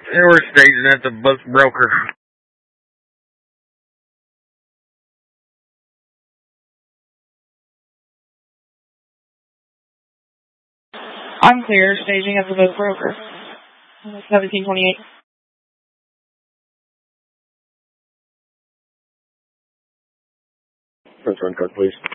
They were staging at the book broker. I'm clear, staging at the book broker. 1728. Return card, please.